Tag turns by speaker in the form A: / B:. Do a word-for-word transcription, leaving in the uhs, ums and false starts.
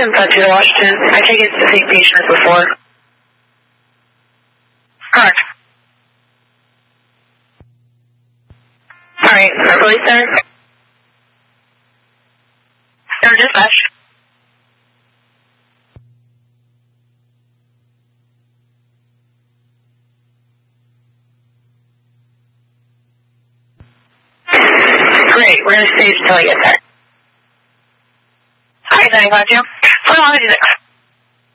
A: ten five two to Washington. I take it it's the same patient as before. Correct. Alright, release center. Center dispatch. Great, we're going to stage until I get there. Alright, then I got you. four one six.